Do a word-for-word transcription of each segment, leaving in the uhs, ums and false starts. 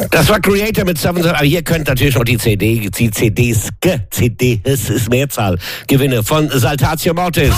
Das war Creator mit Seven, aber hier könnt natürlich noch die C D, die C Ds, C Ds ist Mehrzahl, Gewinne von Saltatio Mortis.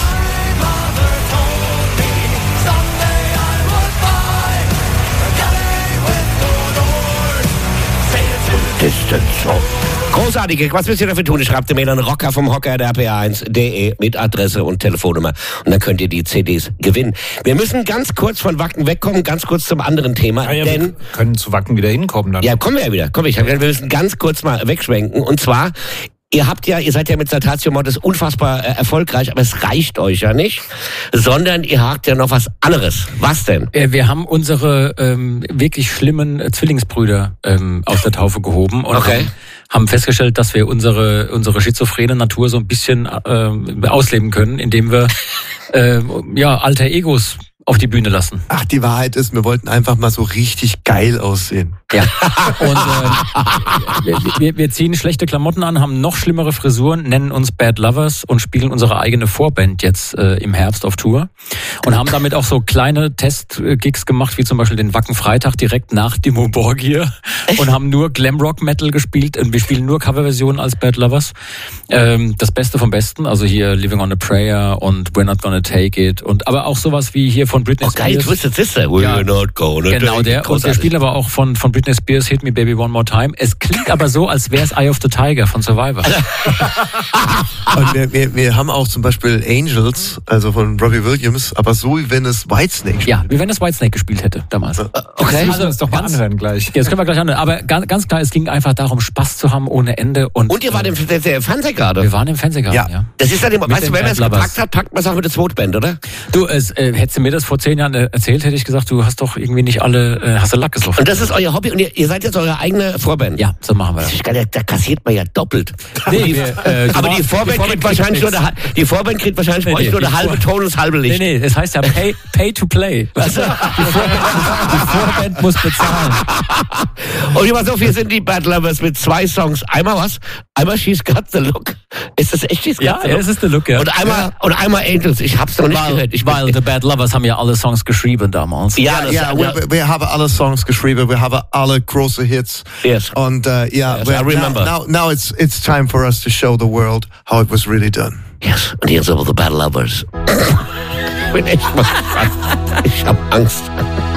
Distance Song. Großartig. Was müsst ihr dafür tun? Schreibt mir an Rocker vom Hocker der R P A eins punkt de mit Adresse und Telefonnummer. Und dann könnt ihr die C Ds gewinnen. Wir müssen ganz kurz von Wacken wegkommen, ganz kurz zum anderen Thema. Ja, ja, denn wir können zu Wacken wieder hinkommen dann. Ja, kommen wir ja wieder. Komm, ich, wir müssen ganz kurz mal wegschwenken. Und zwar, ihr habt ja, ihr seid ja mit Saltatio Mortis unfassbar äh, erfolgreich, aber es reicht euch ja nicht, sondern ihr habt ja noch was anderes. Was denn? Äh, wir haben unsere ähm, wirklich schlimmen äh, Zwillingsbrüder ähm, aus der Taufe gehoben und Okay. haben, haben festgestellt, dass wir unsere unsere schizophrene Natur so ein bisschen äh, ausleben können, indem wir äh, ja alter Egos auf die Bühne lassen. Ach, die Wahrheit ist, wir wollten einfach mal so richtig geil aussehen. Ja. Und äh, wir, wir, wir ziehen schlechte Klamotten an, haben noch schlimmere Frisuren, nennen uns Bad Lovers und spielen unsere eigene Vorband jetzt äh, im Herbst auf Tour. Und haben damit auch so kleine Test-Gigs gemacht, wie zum Beispiel den Wacken Freitag direkt nach Dimmu Borgir. Und haben nur Glamrock-Metal gespielt. Und wir spielen nur Coverversionen als Bad Lovers. Ähm, das Beste vom Besten, also hier Living on a Prayer und We're Not Gonna Take It. Und aber auch sowas wie hier von Britney Oh, geil, Spears. Twisted Sister. We're Ja, not gonna Genau, take der. it. Und wir spielen aber auch von, von Britney Spears Hit Me Baby One More Time. Es klingt aber so, als wäre es Eye of the Tiger von Survivor. Und wir, wir, wir haben auch zum Beispiel Angels, also von Robbie Williams, aber so wie wenn es Whitesnake spielt. Ja, wie wenn es Whitesnake gespielt hätte damals. Okay. Müssen wir uns doch mal anhören gleich. Ja, das können wir gleich anhören. Aber ganz, ganz klar, es ging einfach darum, Spaß zu haben ohne Ende. Und, Und ihr wart im der, der Fernsehgarten. wir waren im Fernsehgarten, ja. Ja. Das ist dann immer, Mit weißt du, den wenn man es Bad Lovers. gepackt hat, packt man es auch mit der Zweitband, oder? Du, es, äh, hättest du mir das vor zehn Jahren äh, erzählt, hätte ich gesagt, du hast doch irgendwie nicht alle, äh, hast du Lack gesoffen. Und das ist euer Hobby und ihr, ihr seid jetzt eure eigene Vorband. Ja, so machen wir Das das. ist geil, da kassiert man ja doppelt. Nee, wir, äh, Aber die Vorband kriegt wahrscheinlich nur eine, die Vorband kriegt wahrscheinlich bei Nee, euch nee, nur eine die halbe Vor- Ton und das halbe Nee, Licht. nee, es heißt ja pay, pay to play. Also, die, Vorband, die Vorband muss bezahlen. Und immer so viel sind die Bad Lovers mit zwei Songs. Einmal was? Einmal She's Got the Look. Ist das echt She's Got Ja, the ja, Look? das ist der Look, ja. Und einmal, und einmal Angels. Ich hab's noch nicht Weil, gehört. Ich weil The Bad Lovers haben ja alle Songs geschrieben damals. ja, das, Ja, ja, wir, wir haben alle Songs geschrieben, wir haben alle große Hits. Yes. Und uh, ja, Yes, we- I remember. now, now, now it's, it's time for us to show the world how it was really done. yes. Und hier sind aber The Bad Lovers. Ich bin echt mal gespannt. Ich hab Angst.